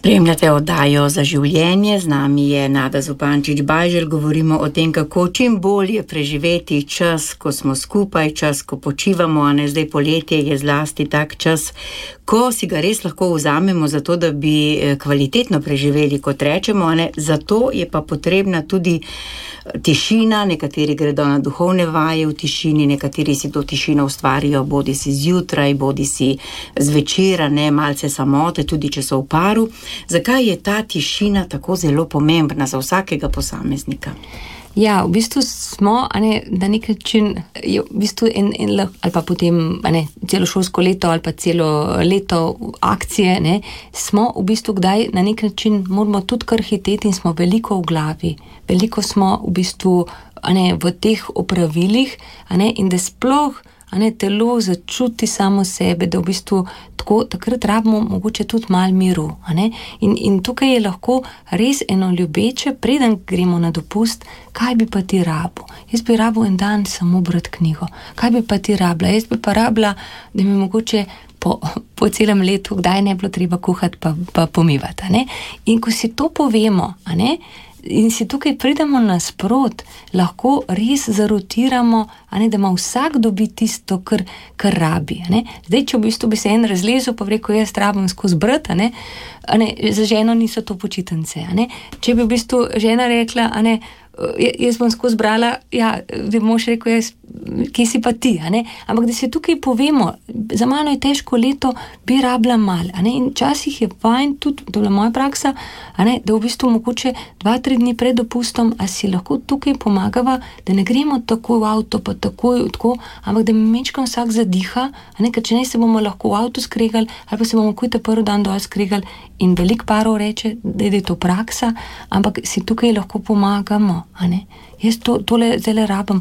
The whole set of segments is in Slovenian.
Spremljate oddajo Za življenje, z nami je Nada Zupančič-Bajželj, govorimo o tem, kako čim bolje preživeti čas, ko smo skupaj, čas, ko počivamo, a ne zdaj poletje je zlasti tak čas, ko si ga res lahko vzamemo za to, da bi kvalitetno preživeli, kot rečemo, a ne, zato je pa potrebna tudi tišina, nekateri gredo na duhovne vaje v tišini, nekateri si to tišino ustvarijo, bodi si zjutraj, bodi si zvečer, ne, malce samote, tudi če so v paru. Zakaj je ta tišina tako zelo pomembna za vsakega posameznika? Ja, v bistvu smo, na nek način, v bistvu ali pa potem, celo šolsko leto ali pa celo leto akcije, smo v bistvu kdaj na nek način moramo tudi kar hiteti in smo veliko v glavi. Veliko smo v bistvu, v teh opravilih, in da sploh, telo začuti samo sebe, da v bistvu takrat rabimo mogoče tudi malo miru. In tukaj je lahko res eno ljubeče, preden gremo na dopust, kaj bi pa ti rabil? Jaz bi rabil en dan samo brati knjigo. Kaj bi pa ti rabila? Jaz bi pa rabila, da mi mogoče po celem letu, kdaj ne bilo treba kuhati pa pomivati. In ko si to povemo, in si tukaj pridemo nasprot, lahko res zarotiramo, da ima vsak dobi tisto, kar rabi. Zdaj, če v bistvu bi se en razlezel, pa rekel, jaz rabim skozi brati, za ženo niso to počitnice. Če bi v bistvu žena rekla, jaz bom skozi brala, bi mož rekel, kje si pa ti, ampak da si tukaj povemo, za mano je težko leto, bi rabila malo, in časih je fajn, tudi to je moja praksa, da v bistvu mogoče 2-3 dni pred dopustom, a si lahko tukaj pomagava, da ne gremo takoj v avto, pa takoj tako, ampak da mi mečkam vsak zadiha, ker če ne se bomo lahko v avto skregali, ali pa se bomo kuj ta prvi dan dol skregali, in veliko parov reče, da je to praksa, ampak si tukaj lahko pomagamo. Jaz tole zdaj rabim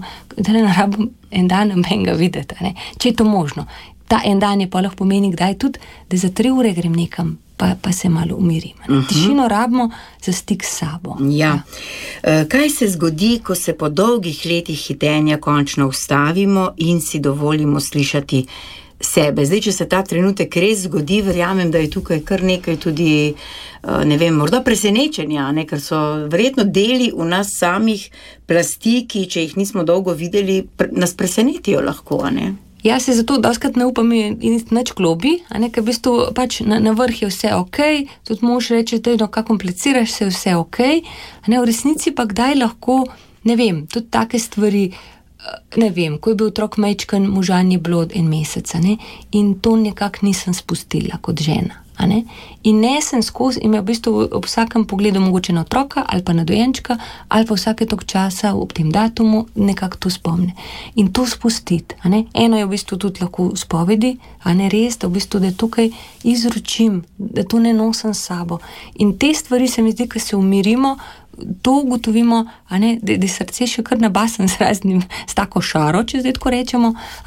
en dan menga videti, če je to možno. Ta en dan je pa lahko pomeni kdaj tudi, da za 3 ure grem nekam, pa se malo umirim. Tišino rabimo za stik s sabo. Ja. Kaj se zgodi, ko se po dolgih letih hitenja končno ustavimo in si dovolimo slišati sebe? Zdaj, če se ta trenutek res zgodi, verjamem, da je tukaj kar nekaj tudi, morda presenečenja, ker so verjetno deli v nas samih plasti, ki, če jih nismo dolgo videli, nas presenetijo lahko, Ja, se zato dostakrat ne upam in nič globi, ker v bistvu pač na vrh je vse okej, tudi mož reče, da kako kompliciraš se, vse okej, v resnici pa kdaj lahko, tudi take stvari, ko je bil otrok majčken, moža ni bilo 1 mesec, in to nekako nisem spustila kot žena. In ne sem skozi, in me v bistvu ob vsakem pogledu mogoče na otroka ali pa na dojenčka ali pa vsake tok časa ob tem datumu nekako to spomne. In to spustiti. Eno je v bistvu tudi lahko spovedi, res, da v bistvu, da tukaj izročim, da to ne nosim s sabo. In te stvari se mi zdi, ko se umirimo, to ugotovimo, da srce še kar nabasen s tako šaro, če zdaj tako rečemo,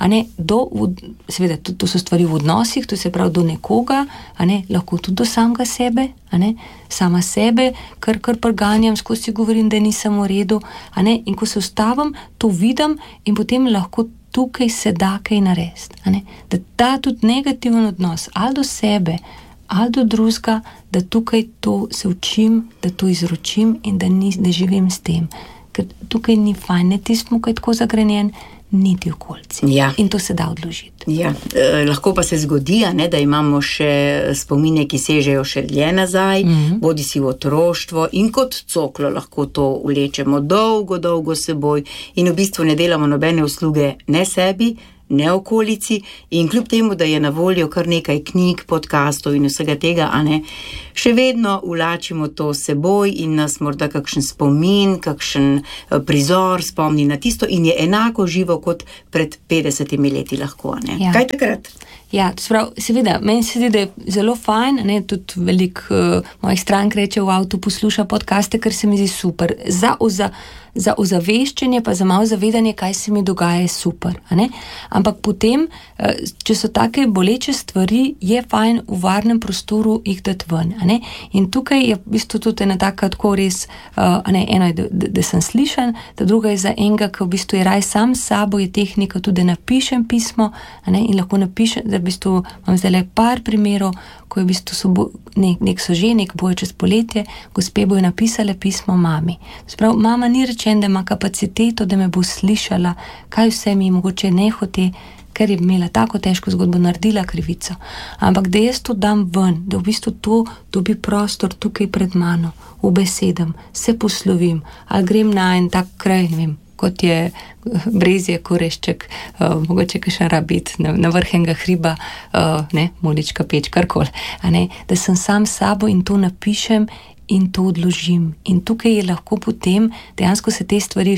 seveda, to so stvari v odnosih, to se pravi do nekoga, lahko tudi do samega sebe, sama sebe, kar preganjam, skozi govorim, da nisem v redu, in ko se ustavim, to vidim in potem lahko tukaj se da kaj narediti, da ta tudi negativen odnos, ali do sebe, ali do drugega, da tukaj to se učim, da to izročim in da živim s tem. Ker tukaj ni fajn, ne tismo, ko je tako zagrenjen, niti okolici. Ja. In to se da odložiti. Ja. Lahko pa se zgodi, da imamo še spomine, ki sežejo še dlje nazaj, bodi si v otroštvo in kot coklo lahko to vlečemo dolgo seboj in v bistvu ne delamo nobene usluge ne sebi, ne okolici, in kljub temu, da je na voljo kar nekaj knjig, podcastov in vsega tega, še vedno vlačimo to seboj in nas morda kakšen spomin, kakšen prizor spomni na tisto in je enako živo kot pred 50 leti lahko, Ja. Kaj takrat? Ja, seveda, meni se zdi, da je zelo fajn, tudi veliko mojih strank reče v avtu posluša podcaste, ker se mi zdi super. za ozaveščenje, pa za malo zavedanje, kaj se mi dogaja, je super, a ne? Ampak potem, če so take boleče stvari, je fajn v varnem prostoru jih dati ven, a ne? In tukaj je v bistvu tudi ena taka tako res, a ne, eno je, da sem slišan, ta druga je za enega, ki v bistvu je raj sam s sabo, je tehnika tudi, da napišem pismo, a ne, in lahko napišem, da v bistvu imam zdaj le par primerov, ko je v bistvu nek boje čez poletje, gospe bojo napisale pismo mami. Sprav, mama ni rečen, da ima kapaciteto, da me bo slišala, kaj vse mi mogoče ne hote, ker je imela tako težko zgodbo, naredila krivico. Ampak da jaz to dam ven, da v bistvu to dobi prostor tukaj pred mano, v besedam, se poslovim, ali grem na en tak kraj, ne vem, kot je Brezje, Korešček, mogoče kakšen rabit na vrhenga hriba, ne, Molička peč, karkoli, a ne, da sem sam s sabo in to napišem in to odložim. In tukaj je lahko potem, dejansko se te stvari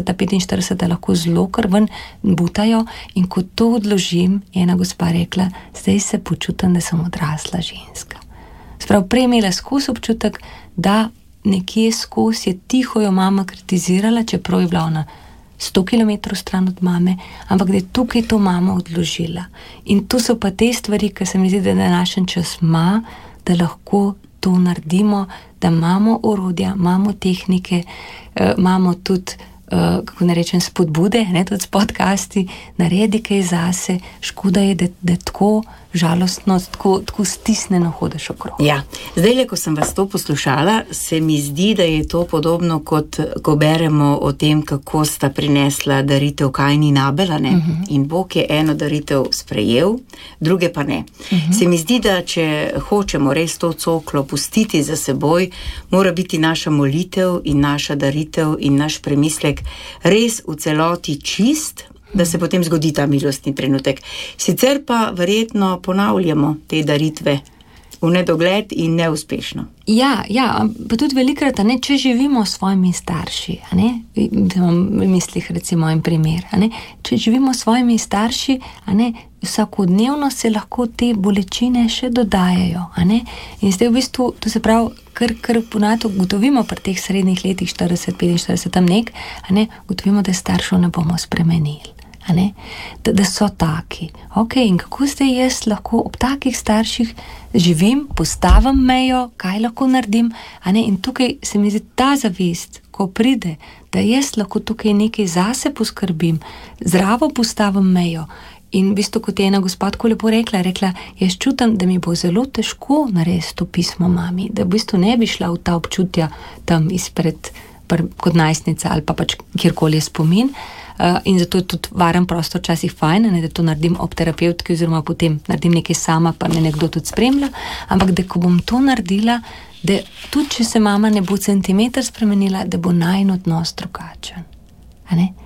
40-45 lahko zelo kar ven butajo in ko to odložim, je ena gospa rekla, zdaj se počutim, da sem odrasla ženska. Sprav, prej imela skozi občutek, da nekje skozi je tiho jo mama kritizirala, čeprav je bila ona 100 km stran od mame, ampak da je tukaj to mama odložila. In tu so pa te stvari, ki se mi zdi, da današnji čas ima, da lahko to naredimo, da imamo orodja, imamo tehnike, imamo tudi, kako ne rečem, spodbude, ne, tudi s podcasti, naredi kaj zase, škoda je, da tako žalostno, tako stisneno hodiš okrog. Ja, zdaj, ko sem vas to poslušala, se mi zdi, da je to podobno, kot ko beremo o tem, kako sta prinesla daritev Kain in Abel, ne? In Bog je eno daritev sprejel, druge pa ne. Se mi zdi, da če hočemo res to coklo pustiti za seboj, mora biti naša molitev in naša daritev in naš premislek res v celoti čist, da se potem zgodi ta milostni trenutek. Sicer pa verjetno ponavljamo te daritve v nedogled in neuspešno. Ja, pa tudi velikrat, a ne, če živimo s svojimi starši, a ne, da imam v mislih recimo en primer, a ne, če živimo s svojimi starši, a ne, vsakodnevno se lahko te bolečine še dodajajo, a ne, in zdaj v bistvu, to se pravi, kar ponavadi ugotovimo pri teh srednjih letih 40-45 tam nek, a ne, ugotovimo, da staršev ne bomo spremenili. A ne? Da so taki. Ok, in kako zdaj jaz lahko ob takih starših živim, postavim mejo, kaj lahko naredim, a ne? In tukaj se mi zdi ta zavest, ko pride, da jaz lahko tukaj nekaj zase poskrbim, zdravo postavim mejo. In v bistvu, kot je ena gospa tako lepo rekla, jaz čutim, da mi bo zelo težko narediti to pismo mami, da v bistvu ne bi šla v ta občutja tam izpred kot najstnica ali pa pač kjerkoli je spomin. In zato je tudi varen prostor včasih fajn, ne, da to naredim ob terapevtki oziroma potem naredim nekaj sama, pa me nekdo tudi spremlja, ampak da ko bom to naredila, da tudi če se mama ne bo centimeter spremenila, da bo najin odnos drugačen. A ne?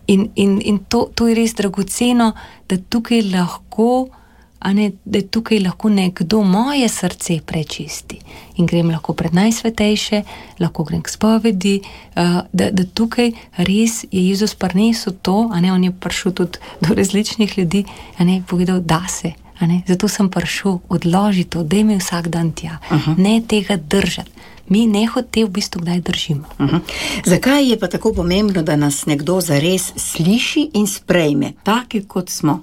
In to je res dragoceno, da tukaj lahko, a ne, da tukaj lahko nekdo moje srce prečisti in grem lahko pred najsvetejše, lahko grem k spovedi, da tukaj res je Jezus prinesel to, a ne, on je prišel tudi do različnih ljudi, a ne, povedal, da se, a ne, zato sem prišel, odloži to, daj mi vsak dan tja, ne tega držati. Mi nehote v bistvu kdaj držimo. Zakaj je pa tako pomembno, da nas nekdo zares sliši in sprejme, take kot smo?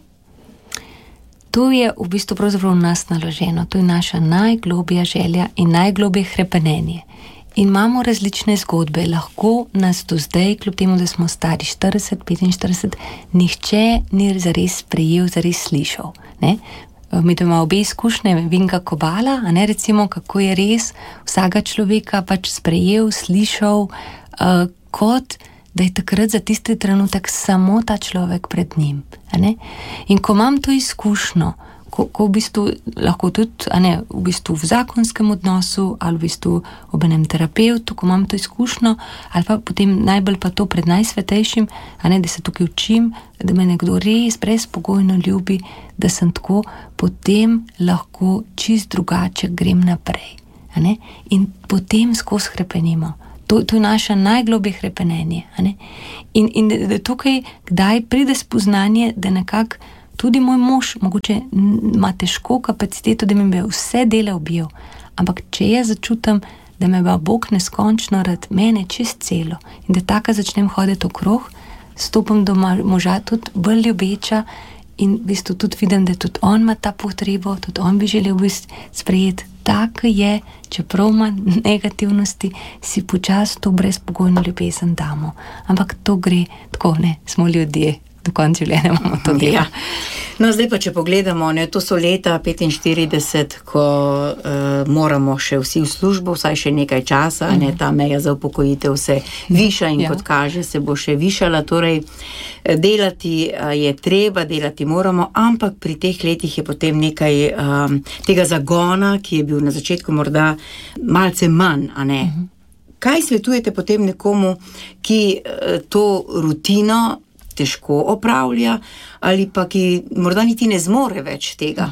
To je v bistvu pravzaprav v nas naloženo, to je naša najglobja želja in najglobje hrepenenje. In imamo različne zgodbe, lahko nas do zdaj, kljub temu, da smo stari 40-45, nihče ni zares sprejel, zares slišal. Ne? Mi to ima obe izkušnje, Vinka Kobala, a ne, recimo, kako je res vsega človeka pač sprejel, slišal, kot da je takrat za tisti trenutek samo ta človek pred njim. A ne? In ko imam to izkušnjo, ko v bistvu lahko tudi, a ne, v bistvu v zakonskem odnosu ali v bistvu ob enem terapevtu, ko imam to izkušnjo, ali pa potem najbolj pa to pred najsvetejšim, a ne, da se tukaj učim, da me nekdo res brezpogojno ljubi, da sem tako, potem lahko čist drugače grem naprej. A ne? In potem skozi hrepenimo. To je naše najglobje hrepenenje. A ne? In da tukaj kdaj pride spoznanje, da nekako tudi moj mož mogoče ima težko kapaciteto, da mi bi vse dele objel. Ampak če jaz začutim, da me pa Bog neskončno rad, mene čist celo. In da taka začnem hoditi okrog, stopim do moža tudi bolj ljubeča in v bistvu tudi vidim, da tudi on ima ta potrebo, tudi on bi želel sprejeti. Tako je, čeprav ima negativnosti, si počasi to brezpogojno ljubezen damo. Ampak to gre tako, ne, smo ljudje, do konca življenja imamo to delo. Ja. No, zdaj pa, če pogledamo, ne, to so leta 45, ko moramo še vsi v službo, vsaj še nekaj časa, ne, ta meja za upokojitev se viša in kot kaže, se bo še višala, torej delati je treba, delati moramo, ampak pri teh letih je potem nekaj tega zagona, ki je bil na začetku morda malce manj, a ne. Kaj svetujete potem nekomu, ki to rutino težko opravlja ali pa ki morda niti ne zmore več tega?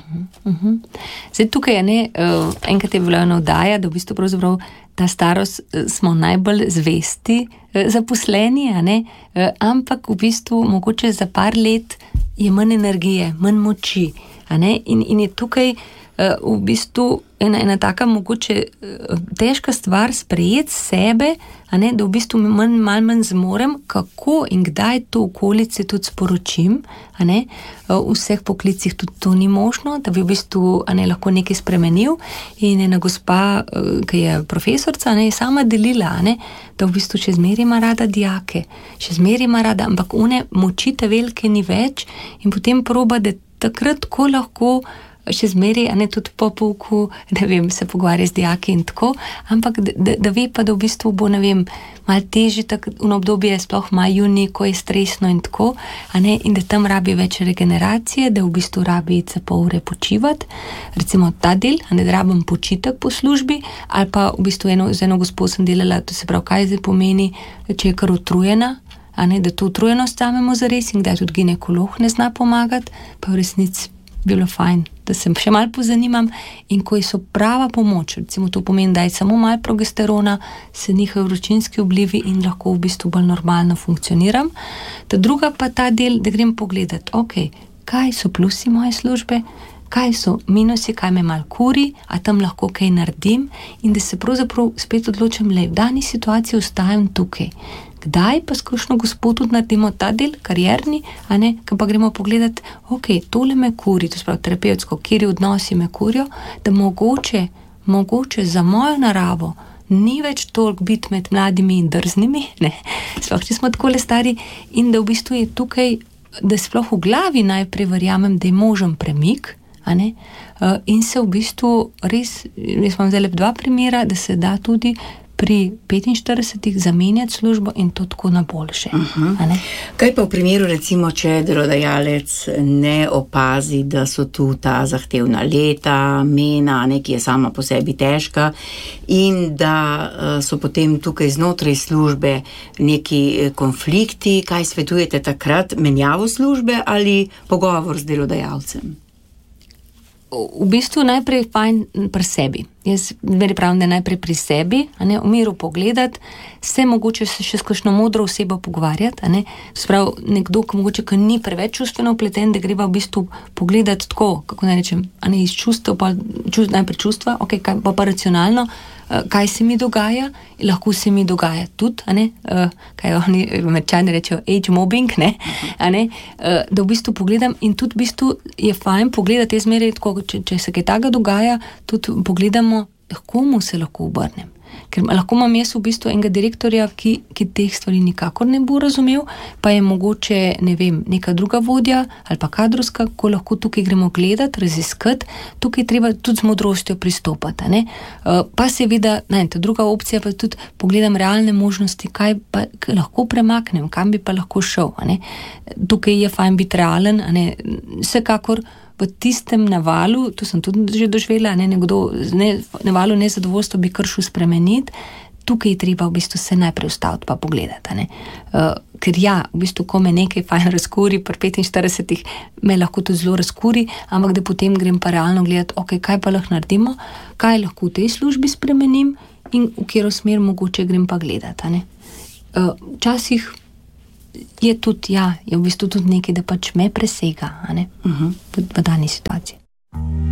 Zdaj tukaj je enkrat je bila ena oddaja, da v bistvu pravzaprav ta starost smo najbolj zvesti zaposleni, a ne? Ampak v bistvu mogoče za par let je manj energije, manj moči, a ne? In je tukaj v bistvu ena taka mogoče težka stvar sprejeti sebe, a ne, da v bistvu malo manj zmorem, kako in kdaj to okolice tudi sporočim, a ne, v vseh poklicih tudi to ni možno, da bi v bistvu, a ne, lahko nekaj spremenil. In ena gospa, ki je profesorca, a ne, je sama delila, a ne, da v bistvu še zmeraj ima rada dijake, še zmeraj ima rada, ampak one moči te velike ni več in potem proba, da takrat, ko lahko še zmeraj, a ne, tudi po pouku, ne vem, se pogovarja z dijaki in tako, ampak da ve pa, da v bistvu bo, ne vem, malo težje tako v obdobje, sploh maj, junij, ko je stresno in tako, a ne, in da tam rabi več regeneracije, da v bistvu rabi se pol ure počivati, recimo ta del, a ne, da rabim počitek po službi, ali pa v bistvu z eno gospo sem delala, to se pravi, kaj zdaj pomeni, če je kar utrujena, a ne, da to utrujenost vzamemo zares in da tudi ginekolog ne zna pomagati, pa v resnici bilo fajn, da se še malo pozanimam in ko so prava pomoč, recimo to pomeni, da je samo malo progesterona, se njihov vročinski oblivi in lahko v bistvu bolj normalno funkcioniram. Ta druga pa ta del, da grem pogledati, ok, kaj so plusi moje službe, kaj so minusi, kaj me malo kuri, a tam lahko kaj naredim in da se pravzaprav spet odločim, le v dani situaciji ostajam tukaj. Kdaj pa skušno gospod tudi naredimo ta del, karierni, a ne, ko pa gremo pogledati, ok, tole me kuri, to spravi terapevtsko, kjeri odnosi me kurijo, da mogoče za mojo naravo ni več toliko biti med mladimi in drznimi, ne, sploh če smo takole stari in da v bistvu je tukaj, da sploh v glavi najprej verjamem, da je možen premik, a ne, in se v bistvu res, jaz imam zdaj dva primera, da se da tudi pri 45 zamenjati službo in to tako na boljše. A ne? Kaj pa v primeru, recimo, če delodajalec ne opazi, da so tu ta zahtevna leta, mena, ki je sama po sebi težka in da so potem tukaj znotraj službe neki konflikti, kaj svetujete takrat, menjavo službe ali pogovor z delodajalcem? V bistvu najprej fajn pri sebi. Jaz veri pravim, da najprej pri sebi, a ne, v miru pogledati, se mogoče še s kakšno modro osebo pogovarjati, a ne, sprav nekdo, ki mogoče ni preveč čustveno vpleten, da greva v bistvu pogledati tako, kako naj rečem, a ne, iz čustev, najprej čustva, ok, kaj pa racionalno, kaj se mi dogaja, lahko se mi dogaja tudi, a ne, kaj oni Američani rečejo age mobbing, ne, a ne, da v bistvu pogledam in tudi v bistvu je fajn pogledati, jaz zmeraj tako, če se kaj takega dogaja, tudi pogledamo, komu se lahko obrnem. Ker lahko imam jaz v bistvu enega direktorja, ki teh stvari nikakor ne bo razumel, pa je mogoče, ne vem, neka druga vodja ali pa kadrovska, ko lahko tukaj gremo gledati, raziskati, tukaj treba tudi z modrostjo pristopati, ne. Pa seveda, ta druga opcija pa tudi pogledam realne možnosti, kaj pa lahko premaknem, kam bi pa lahko šel, a ne. Tukaj je fajn biti realen, a ne, vsekakor v tistem navalu, to sem tudi že doživela, nekdo navalu nezadovoljstva bi kršil spremeniti, tukaj je treba v bistvu se najprej ustaviti pa pogledati, ne. Ker ja, v bistvu, ko me nekaj fajn razkuri, pri 45 me lahko tudi zelo razkuri, ampak da potem grem pa realno gledati, ok, kaj pa lahko naredimo, kaj lahko v tej službi spremenim in v katero smer mogoče grem pa gledati, ne. Včasih je tudi, ja, je v bistvu tudi nekaj, da pač me presega, a ne, v dani situaciji.